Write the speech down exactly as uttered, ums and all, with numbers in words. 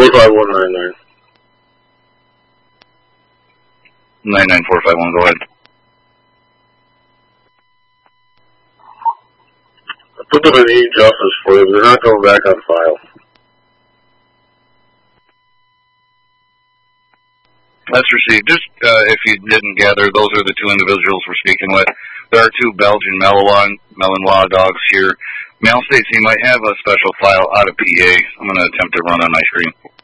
four five one nine nine. nine nine four five one, go ahead. I put them in e-justice for you, but they're not going back on file. That's received. Just uh, if you didn't gather, those are the two individuals we're speaking with. There are two Belgian Malinois, Malinois dogs here. Male states he might have a special file out of P A. I'm going to attempt to run on my screen.